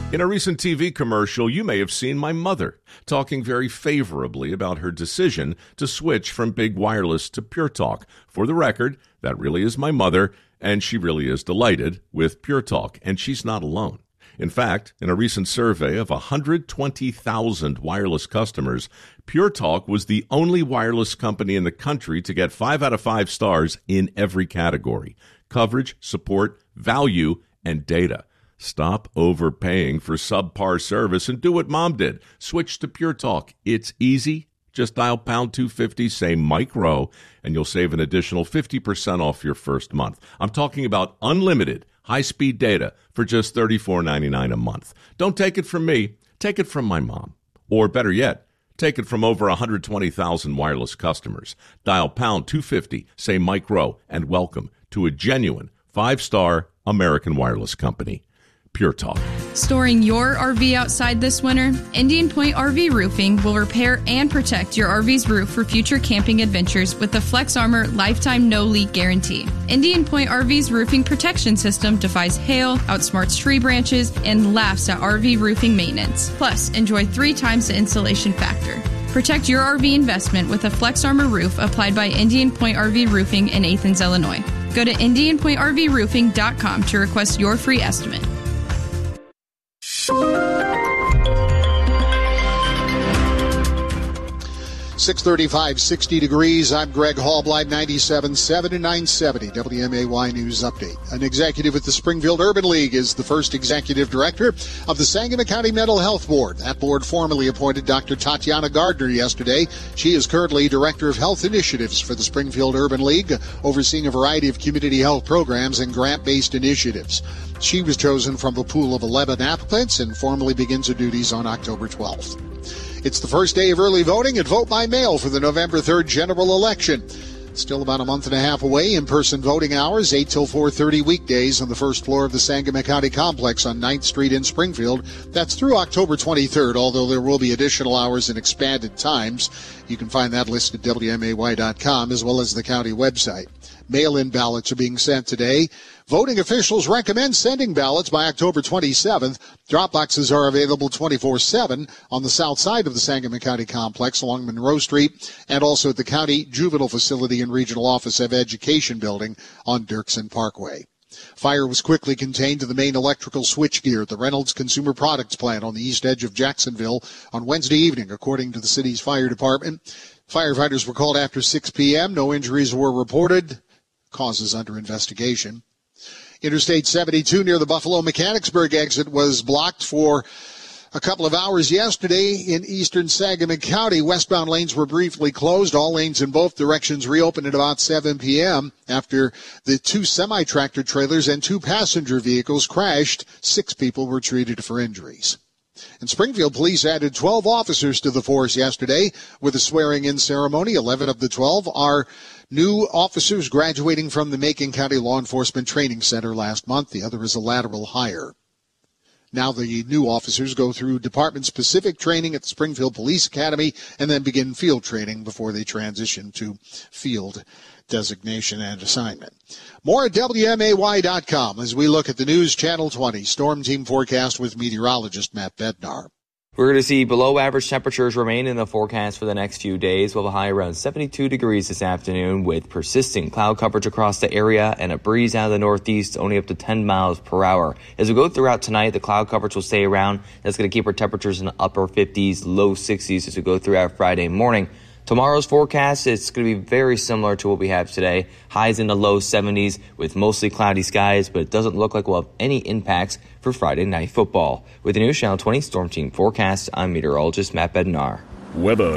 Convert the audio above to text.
In a recent TV commercial, you may have seen my mother talking very favorably about her decision to switch from Big Wireless to Pure Talk. For the record, that really is my mother, and she really is delighted with Pure Talk, and she's not alone. In fact, in a recent survey of 120,000 wireless customers, Pure Talk was the only wireless company in the country to get 5 out of 5 stars in every category: coverage, support, value, and data. Stop overpaying for subpar service and do what Mom did. Switch to Pure Talk. It's easy. Just dial pound 250, say Mike Rowe, and you'll save an additional 50% off your first month. I'm talking about unlimited high-speed data for just $34.99 a month. Don't take it from me. Take it from my mom. Or better yet, take it from over 120,000 wireless customers. Dial pound 250, say Mike Rowe, and welcome to a genuine 5-star American wireless company. Pure Talk. Storing your RV outside this winter? Indian Point RV Roofing will repair and protect your RV's roof for future camping adventures with the Flex Armor Lifetime No Leak Guarantee. Indian Point RV's roofing protection system defies hail, outsmarts tree branches, and laughs at RV roofing maintenance. Plus, enjoy 3 times the insulation factor. Protect your RV investment with a Flex Armor roof applied by Indian Point RV Roofing in Athens, Illinois. Go to IndianPointRVRoofing.com to request your free estimate. 635, 60 degrees. I'm Greg Hallbleib, 97.7 and 970 WMAY News Update. An executive at the Springfield Urban League is the first executive director of the Sangamon County Mental Health Board. That board formally appointed Dr. Tatiana Gardner yesterday. She is currently Director of Health Initiatives for the Springfield Urban League, overseeing a variety of community health programs and grant-based initiatives. She was chosen from a pool of 11 applicants and formally begins her duties on October 12th. It's the first day of early voting and vote by mail for the November 3rd general election. Still about a month and a half away. In-person voting hours, 8 till 4:30 weekdays on the first floor of the Sangamon County Complex on 9th Street in Springfield. That's through October 23rd, although there will be additional hours and expanded times. You can find that list at WMAY.com as well as the county website. Mail-in ballots are being sent today. Voting officials recommend sending ballots by October 27th. Drop boxes are available 24/7 on the south side of the Sangamon County Complex along Monroe Street and also at the County Juvenile Facility and Regional Office of Education building on Dirksen Parkway. Fire was quickly contained to the main electrical switchgear at the Reynolds Consumer Products plant on the east edge of Jacksonville on Wednesday evening, according to the city's fire department. Firefighters were called after 6 p.m. No injuries were reported. Causes under investigation. Interstate 72 near the Buffalo Mechanicsburg exit was blocked for a couple of hours yesterday in eastern Sangamon County. Westbound lanes were briefly closed. All lanes in both directions reopened at about 7 p.m. after the 2 semi-tractor trailers and 2 passenger vehicles crashed. 6 people were treated for injuries. In Springfield, police added 12 officers to the force yesterday with a swearing-in ceremony. 11 of the 12 are new officers graduating from the Macon County Law Enforcement Training Center last month. The other is a lateral hire. Now the new officers go through department-specific training at the Springfield Police Academy and then begin field training before they transition to field designation and assignment. More at WMAY.com as we look at the News Channel 20 Storm Team forecast with meteorologist Matt Bednar. We're going to see below-average temperatures remain in the forecast for the next few days. We'll have a high around 72 degrees this afternoon with persistent cloud coverage across the area and a breeze out of the northeast only up to 10 miles per hour. As we go throughout tonight, the cloud coverage will stay around. That's going to keep our temperatures in the upper 50s, low 60s as we go throughout Friday morning. Tomorrow's forecast, it's going to be very similar to what we have today. Highs in the low 70s with mostly cloudy skies, but it doesn't look like we'll have any impacts for Friday Night Football. With the News Channel 20 Storm Team forecast, I'm meteorologist Matt Bednar. Weather